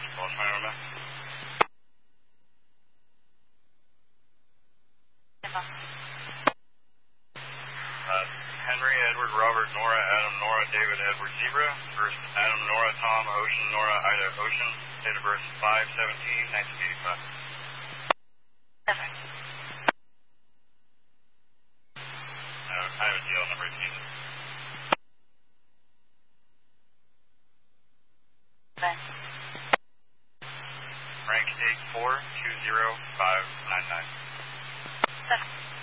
First call, China. Henry, Edward, Robert, Nora, Adam, Nora, David, Edward, Zebra. First, Adam, Nora, Tom, Ocean, Nora, Ida, Ocean. Date of birth 5/17/1985. Perfect. I have a deal number if you need it. Ben. Rank 8420599. Perfect.